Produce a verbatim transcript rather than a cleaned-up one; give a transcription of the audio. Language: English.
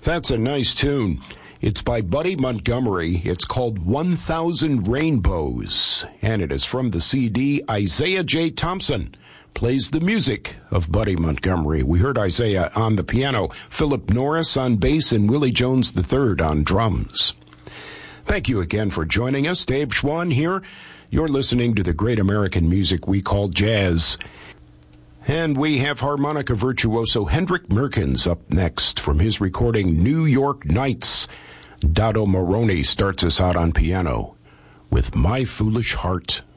That's a nice tune. It's by Buddy Montgomery. It's called one thousand Rainbows, and it is from the C D Isaiah J. Thompson plays the music of Buddy Montgomery. We heard Isaiah on the piano, Philip Norris on bass, and Willie Jones the third on drums. Thank you again for joining us. Dave Schwann here. You're listening to the great American music we call jazz. And we have harmonica virtuoso Hendrik Merkens up next from his recording New York Nights. Dado Moroni starts us out on piano with My Foolish Heart.